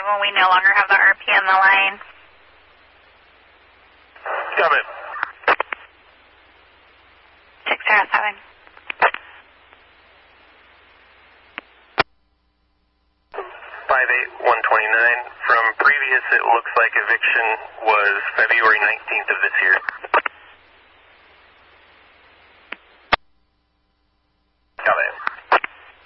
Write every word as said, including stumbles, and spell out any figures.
when we no longer have the R P on the line. Comment. six zero seven. five eight one two nine. From previous, it looks like eviction was February nineteenth of this year.